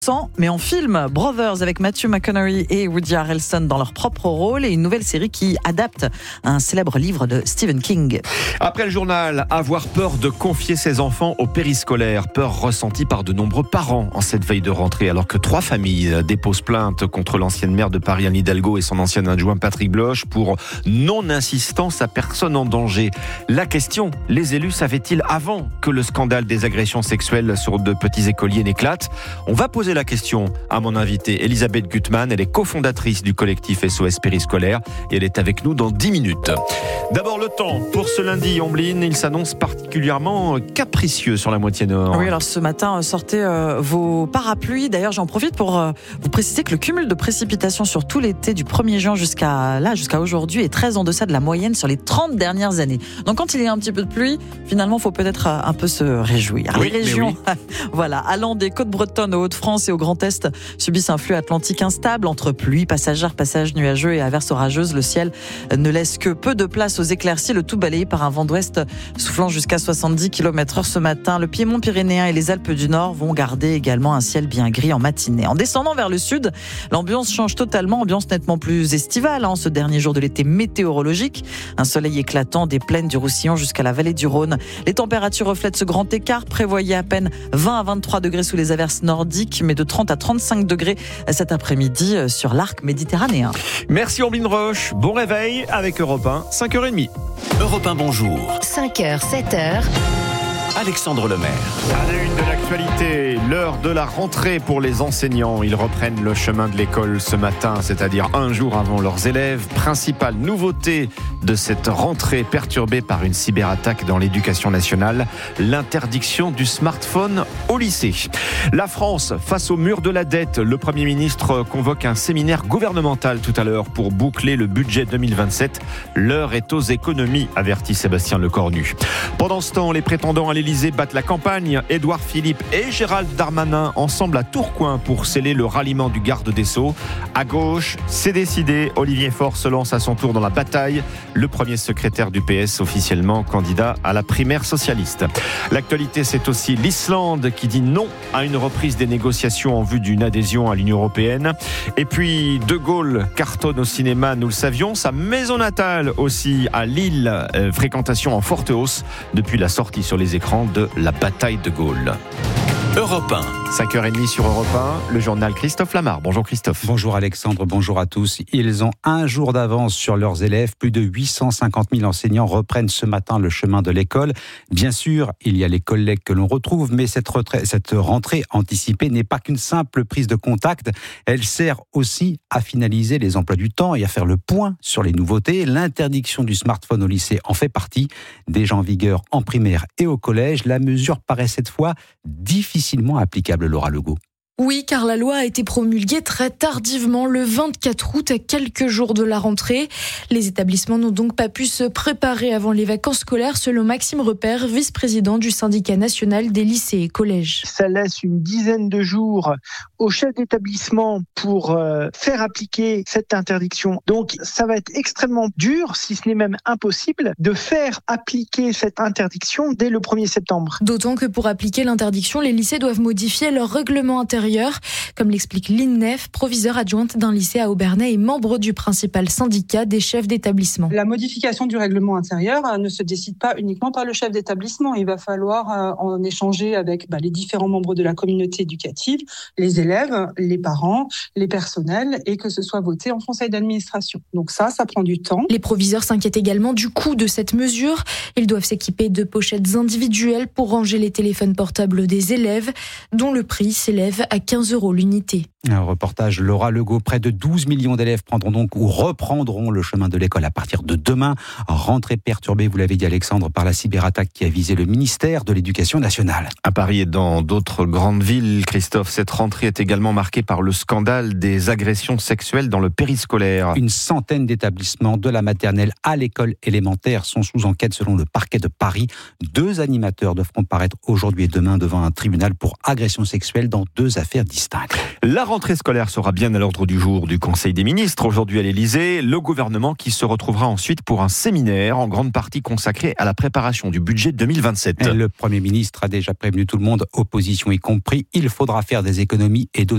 Mais en film, Brothers avec Matthew McConaughey et Woody Harrelson dans leur propre rôle, et une nouvelle série qui adapte un célèbre livre de Stephen King. Après le journal, avoir peur de confier ses enfants au périscolaire, peur ressentie par de nombreux parents en cette veille de rentrée, alors que 3 familles déposent plainte contre l'ancienne maire de Paris, Anne Hidalgo, et son ancien adjoint Patrick Bloch pour non-insistance à personne en danger. La question, les élus savaient-ils avant que le scandale des agressions sexuelles sur de petits écoliers n'éclate ? On va poser la question à mon invitée Elisabeth Gutmann. Elle est cofondatrice du collectif SOS Périscolaire et elle est avec nous dans 10 minutes. D'abord le temps. Pour ce lundi, Ombline, il s'annonce particulièrement capricieux sur la moitié nord. Oui, alors ce matin, sortez vos parapluies. D'ailleurs, j'en profite pour vous préciser que le cumul de précipitations sur tout l'été du 1er juin jusqu'à aujourd'hui est très en deçà de la moyenne sur les 30 dernières années. Donc quand il y a un petit peu de pluie, finalement, il faut peut-être un peu se réjouir. Oui, les régions, oui. voilà, allant des Côtes-Bretonnes aux Hauts-de-France et au Grand Est, subissent un flux atlantique instable entre pluie passagère, passages nuageux et averses orageuses. Le ciel ne laisse que peu de place aux éclaircies, le tout balayé par un vent d'ouest soufflant jusqu'à 70 km/h ce matin. Le Piémont pyrénéen et les Alpes du Nord vont garder également un ciel bien gris en matinée. En descendant vers le sud, l'ambiance change totalement, ambiance nettement plus estivale ce dernier jour de l'été météorologique. Un soleil éclatant des plaines du Roussillon jusqu'à la vallée du Rhône. Les températures reflètent ce grand écart, prévoyez à peine 20 à 23 degrés sous les averses nordiques, mais de 30 à 35 degrés cet après-midi sur l'arc méditerranéen. Merci Ombline Roche. Bon réveil avec Europe 1, 5h30. Europe 1, bonjour. 5h, 7h. Alexandre Lemaire. À la une de l'actualité, l'heure de la rentrée pour les enseignants. Ils reprennent le chemin de l'école ce matin, c'est-à-dire un jour avant leurs élèves. Principale nouveauté de cette rentrée perturbée par une cyberattaque dans l'éducation nationale, l'interdiction du smartphone au lycée. La France, face au mur de la dette, le Premier ministre convoque un séminaire gouvernemental tout à l'heure pour boucler le budget 2027. L'heure est aux économies, avertit Sébastien Lecornu. Pendant ce temps, les prétendants à l'Élysée battent la campagne. Édouard Philippe et Gérald Darmanin ensemble à Tourcoing pour sceller le ralliement du garde des Sceaux. À gauche, c'est décidé. Olivier Faure se lance à son tour dans la bataille. Le premier secrétaire du PS officiellement candidat à la primaire socialiste. L'actualité, c'est aussi l'Islande qui dit non à une reprise des négociations en vue d'une adhésion à l'Union européenne. Et puis, De Gaulle cartonne au cinéma, nous le savions. Sa maison natale aussi à Lille, fréquentation en forte hausse depuis la sortie sur les écrans de La Bataille de Gaulle. Europe 1. 5h30 sur Europe 1, le journal Christophe Lamar. Bonjour Christophe. Bonjour Alexandre, bonjour à tous. Ils ont un jour d'avance sur leurs élèves. Plus de 850 000 enseignants reprennent ce matin le chemin de l'école. Bien sûr, il y a les collègues que l'on retrouve, mais cette rentrée anticipée n'est pas qu'une simple prise de contact. Elle sert aussi à finaliser les emplois du temps et à faire le point sur les nouveautés. L'interdiction du smartphone au lycée en fait partie. Déjà en vigueur en primaire et au collège, la mesure paraît cette fois difficilement applicable, Laura Legault. Oui, car la loi a été promulguée très tardivement, le 24 août, à quelques jours de la rentrée. Les établissements n'ont donc pas pu se préparer avant les vacances scolaires, selon Maxime Repère, vice-président du syndicat national des lycées et collèges. Ça laisse une dizaine de jours au chef d'établissement pour faire appliquer cette interdiction. Donc, ça va être extrêmement dur, si ce n'est même impossible, de faire appliquer cette interdiction dès le 1er septembre. D'autant que pour appliquer l'interdiction, les lycées doivent modifier leur règlement intérieur, comme l'explique Lynn Neff, proviseure adjointe d'un lycée à Obernai et membre du principal syndicat des chefs d'établissement. La modification du règlement intérieur ne se décide pas uniquement par le chef d'établissement. Il va falloir en échanger avec les différents membres de la communauté éducative, les élèves, les parents, les personnels, et que ce soit voté en conseil d'administration. Donc ça prend du temps. Les proviseurs s'inquiètent également du coût de cette mesure. Ils doivent s'équiper de pochettes individuelles pour ranger les téléphones portables des élèves, dont le prix s'élève à 15 € l'unité. Un reportage Laura Legault. Près de 12 millions d'élèves prendront donc ou reprendront le chemin de l'école à partir de demain. Rentrée perturbée, vous l'avez dit Alexandre, par la cyberattaque qui a visé le ministère de l'Éducation nationale. À Paris et dans d'autres grandes villes, Christophe, cette rentrée est également marquée par le scandale des agressions sexuelles dans le périscolaire. Une centaine d'établissements de la maternelle à l'école élémentaire sont sous enquête selon le parquet de Paris. 2 animateurs devront paraître aujourd'hui et demain devant un tribunal pour agression sexuelle dans 2 affaires distinctes. La rentrée scolaire sera bien à l'ordre du jour du Conseil des ministres aujourd'hui à l'Élysée. Le gouvernement qui se retrouvera ensuite pour un séminaire en grande partie consacré à la préparation du budget 2027. Le Premier ministre a déjà prévenu tout le monde, opposition y compris, il faudra faire des économies et d'autres